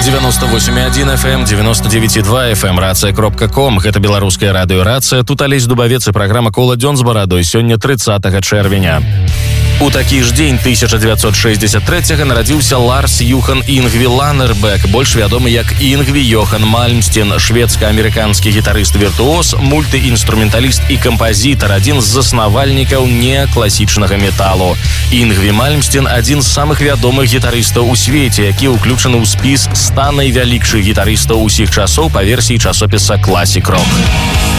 98,1 FM, 99,2 FM, рацыя.ком. Гэта беларуская радыёрацыя. Тут Алесь Дубавец і праграма «Кола дзён з барадой» сёння 30 чэрвеня. У такі ж дзень 1963-го нарадзіўся Ларс Юхан Інгві Ланербек, больш вядомы як Інгві Йохан Мальмсteen, шведска-амерыканскі гітарыст-віртуоз, мультыінструменталіст і кампазітар, адзін з заснавальнікаў некласічнага металу. Інгві Мальмсteen – адзін з самых вядомых гітарыстаў у свеце, які ўключаны ў спіс 100 найвялікшых гітарыстаў усіх часоў па версіі часопіса Classic Rock.